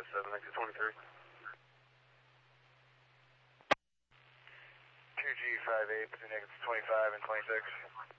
257, exit 23. 2G58 between exits 25 and 26.